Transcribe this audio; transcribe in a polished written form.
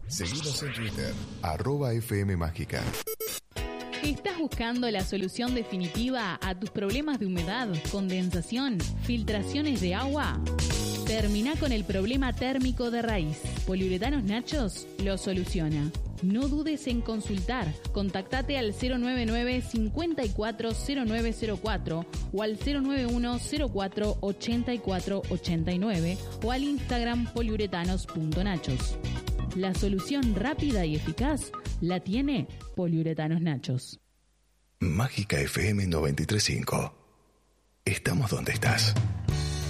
Seguinos en Twitter, @FMMágica. ¿Estás buscando la solución definitiva a tus problemas de humedad, condensación, filtraciones de agua? Termina con el problema térmico de raíz. Poliuretanos Nachos lo soluciona. No dudes en consultar. Contactate al 099 540904 o al 091 04 84 89 o al Instagram poliuretanos.nachos. La solución rápida y eficaz la tiene Poliuretanos Nachos. Mágica FM 93.5. Estamos donde estás.